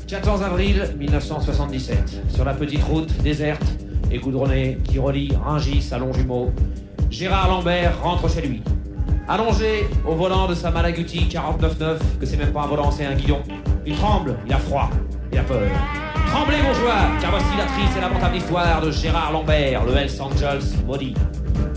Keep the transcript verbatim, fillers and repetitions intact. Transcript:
quatorze avril mille neuf cent soixante-dix-sept, sur la petite route déserte et goudronnée qui relie Rungis à Longjumeau, Gérard Lambert rentre chez lui. Allongé au volant de sa Malaguti quarante-neuf neuf, que c'est même pas un volant, c'est un guidon, il tremble, il a froid, il a peur. Tremblez bourgeois, car voici la triste et lamentable histoire de Gérard Lambert, le Hells Angels maudit.